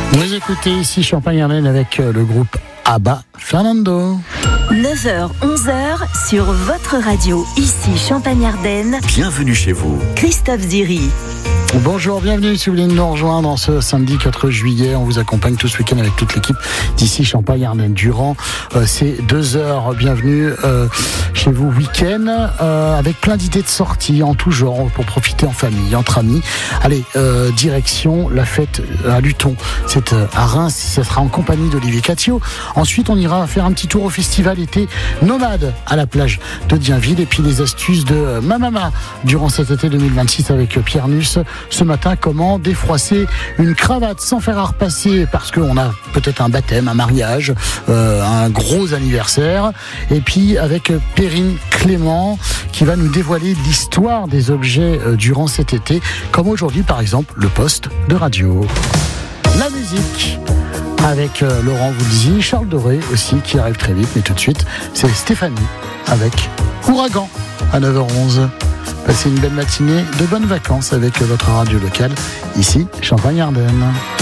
Vous écoutez ici Champagne-Ardenne avec le groupe ABBA, Fernando. 9h, 11h sur votre radio, ici Champagne-Ardenne. Bienvenue chez vous. Christophe Ziri. Bonjour, bienvenue si vous voulez nous rejoindre en ce samedi 4 juillet. On vous accompagne tout ce week-end avec toute l'équipe d'ici Champagne-Ardenne durant ces 2 heures. Bienvenue chez vous week-end avec plein d'idées de sortie en tout genre pour profiter en famille, entre amis. Allez, direction la fête à Luton. C'est à Reims, ça sera en compagnie d'Olivier Catio. Ensuite, on ira faire un petit tour au festival été nomade à la plage de Dienville et puis les astuces de Mamama durant cet été 2026 avec Pierre Nuss. Ce matin, comment défroisser une cravate sans faire à repasser parce qu'on a peut-être un baptême, un mariage, un gros anniversaire. Et puis avec Perrine Clément qui va nous dévoiler l'histoire des objets durant cet été, comme aujourd'hui par exemple le poste de radio. La musique avec Laurent Voulzy, Charles Doré aussi qui arrive très vite, mais tout de suite c'est Stéphanie avec Ouragan à 9h11. Passez une belle matinée, de bonnes vacances avec votre radio locale, ici Champagne-Ardenne.